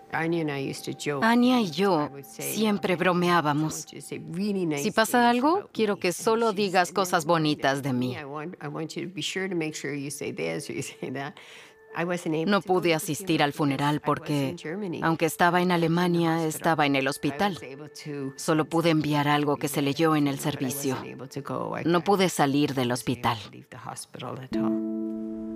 Anya y yo siempre bromeábamos. Si pasa algo, quiero que solo digas cosas bonitas de mí. No pude asistir al funeral porque, aunque estaba en Alemania, estaba en el hospital. Solo pude enviar algo que se leyó en el servicio. No pude salir del hospital.